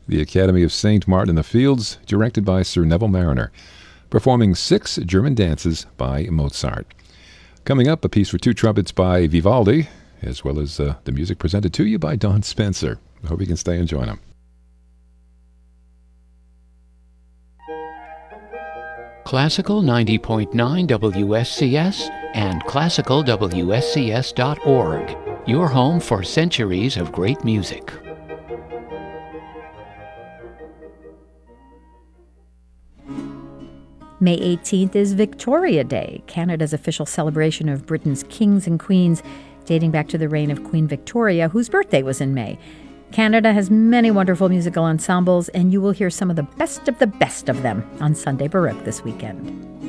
the Academy of St. Martin-in-the-Fields, directed by Sir Neville Mariner, performing 6 German dances by Mozart. Coming up, a piece for 2 trumpets by Vivaldi, as well as the music presented to you by Don Spencer. I hope you can stay and join him. Classical 90.9 WSCS and classicalwscs.org, your home for centuries of great music. May 18th is Victoria Day, Canada's official celebration of Britain's kings and queens, dating back to the reign of Queen Victoria, whose birthday was in May. Canada has many wonderful musical ensembles, and you will hear some of the best of them on Sunday Baroque this weekend.